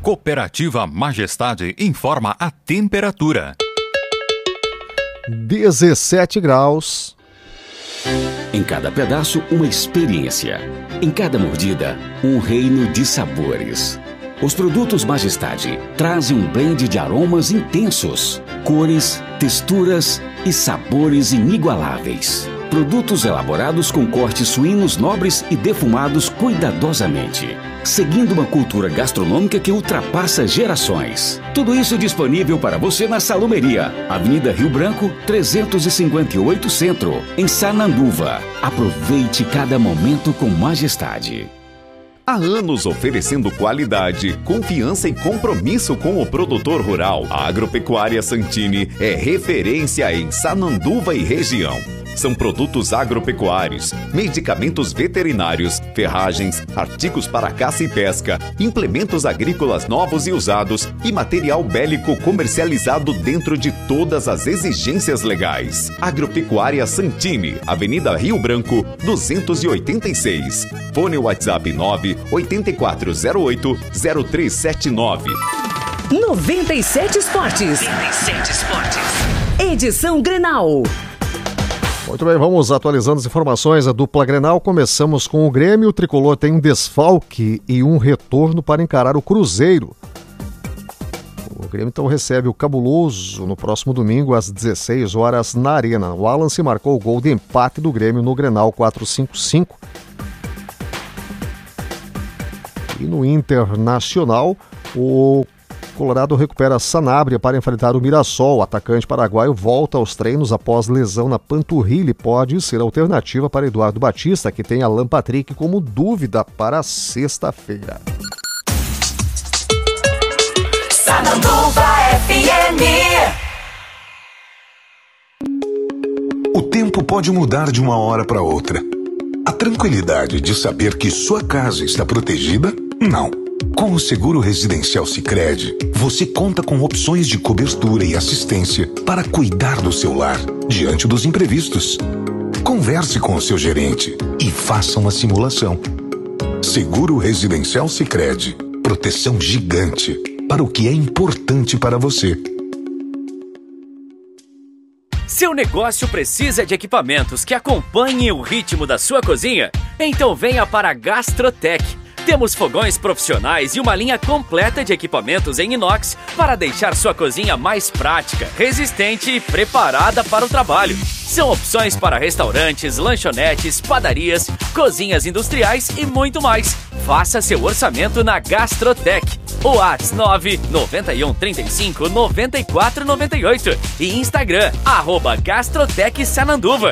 Cooperativa Majestade informa a temperatura. 17 graus. Em cada pedaço, uma experiência. Em cada mordida, um reino de sabores. Os produtos Majestade trazem um blend de aromas intensos, cores, texturas e sabores inigualáveis. Produtos elaborados com cortes suínos nobres e defumados cuidadosamente, seguindo uma cultura gastronômica que ultrapassa gerações. Tudo isso disponível para você na Salumeria, Avenida Rio Branco, 358 Centro, em Sananduva. Aproveite cada momento com Majestade. Há anos oferecendo qualidade, confiança e compromisso com o produtor rural. A Agropecuária Santini é referência em Sananduva e região. São produtos agropecuários, medicamentos veterinários, ferragens, artigos para caça e pesca, implementos agrícolas novos e usados e material bélico comercializado dentro de todas as exigências legais. Agropecuária Santini, Avenida Rio Branco, 286. Fone WhatsApp 98408-0379. 97 Esportes. 97 Esportes. Edição Grenal. Muito bem, vamos atualizando as informações. A dupla Grenal, começamos com o Grêmio. O tricolor tem um desfalque e um retorno para encarar o Cruzeiro. O Grêmio então recebe o Cabuloso no próximo domingo às 16 horas na Arena. O Alan se marcou o gol de empate do Grêmio no Grenal 455. E no Internacional, o Colorado recupera Sanabria para enfrentar o Mirassol. O atacante paraguaio volta aos treinos após lesão na panturrilha e pode ser alternativa para Eduardo Batista, que tem Alan Patrick como dúvida para sexta-feira. Sananduva FM. O tempo pode mudar de uma hora para outra. A tranquilidade de saber que sua casa está protegida, não. Com o Seguro Residencial Sicredi, você conta com opções de cobertura e assistência para cuidar do seu lar diante dos imprevistos. Converse com o seu gerente e faça uma simulação. Seguro Residencial Sicredi, proteção gigante para o que é importante para você. Seu negócio precisa de equipamentos que acompanhem o ritmo da sua cozinha? Então venha para a Gastrotech. Temos fogões profissionais e uma linha completa de equipamentos em inox para deixar sua cozinha mais prática, resistente e preparada para o trabalho. São opções para restaurantes, lanchonetes, padarias, cozinhas industriais e muito mais. Faça seu orçamento na Gastrotech. O WhatsApp 99135 9498 e Instagram @Gastrotech Sananduva.